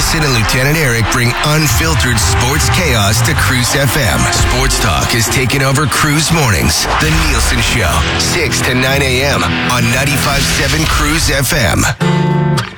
Nielsen and Lieutenant Eric bring unfiltered sports chaos to Cruise FM. Sports talk is taking over Cruise Mornings. The Nielsen Show, 6 to 9 a.m. on 95.7 Cruise FM.